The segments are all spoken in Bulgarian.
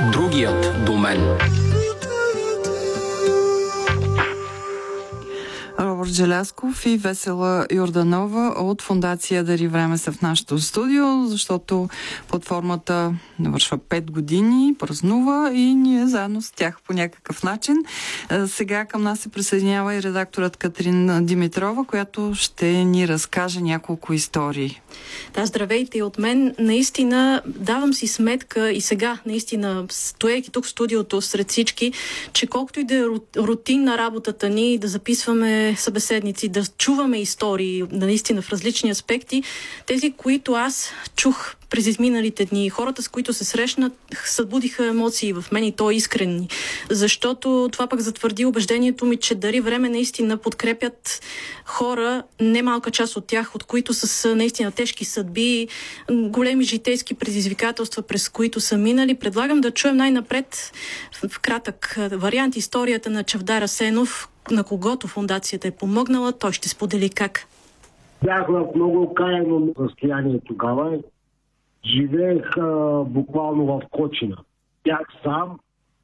Другият до мен. Робърт Желязков и Весела Йорданова от фондация Дари време са в нашото студио, защото платформата навършва 5 години, празнува и ние заедно с тях по някакъв начин. Сега към нас се присъединява и редакторът Катрин Димитрова, която ще ни разкаже няколко истории. Да, здравейте и от мен. Наистина давам си сметка и сега, наистина, стоейки тук в студиото сред всички, че колкото и да е рутинна работата ни, да записваме събеседници, да чуваме истории, наистина в различни аспекти, тези, които аз чух през изминалите дни, хората, с които се срещнат, събудиха емоции в мен и то искрени. Защото това пък затвърди убеждението ми, че Дари време наистина подкрепят хора, немалка част от тях, от които са наистина тежки съдби, големи житейски предизвикателства, през които са минали. Предлагам да чуем най-напред в кратък вариант историята на Чавдар Асенов, на когото фондацията е помогнала. Той ще сподели как. Бях в много окаяно състояние тогава. Живеех буквално в Кочина. Бях сам,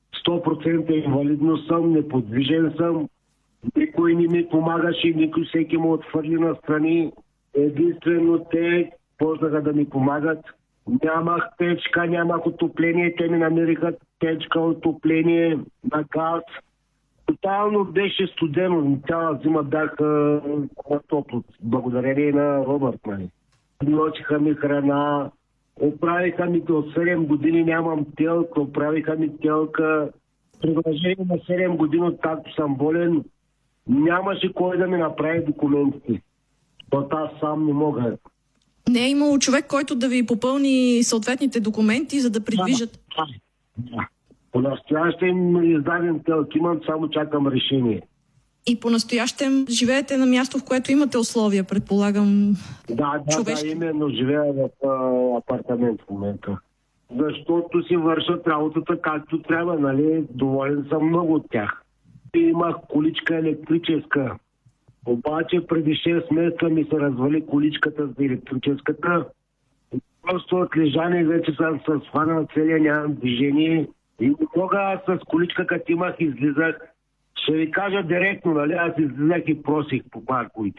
100% инвалидно съм, неподвижен съм. Никой не ми помагаше, никой всеки му отхвърли настрани. Единствено те почнаха да ми помагат. Нямах печка, нямах отопление. Те ми намериха печка, отопление на газ. Тотално беше студено. Цяла зима бях на топло. Благодарение на Робърт. Носиха ми храна. Оправиха ми до 7 години, нямам телка, оправиха ми телка. Продължение на 7 години, откакто съм болен, нямаше кой да ми направи документите. Защото аз сам не мога. Не е имало човек, който да ви попълни съответните документи, за да придвижат? Да. По-настоящем издаден телк имам, само чакам решение. И по-настоящем живеете на място, в което имате условия, предполагам. Да, именно живея в апартамент в момента. Защото си вършат работата както трябва, нали? Доволен съм много от тях. Имах количка електрическа. Обаче преди 6 месеца ми се развали количката за електрическата. Просто от лежане вече съм с хвана целия, нямам движение. И не мога аз с количка, като имах, излизах. Ще ви кажа директно, нали, аз излизах и просих по парковите.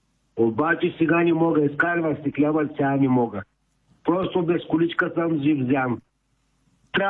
Обаче сега не мога, изкарвах си хляба, сега не мога. Просто без количка съм жив зям.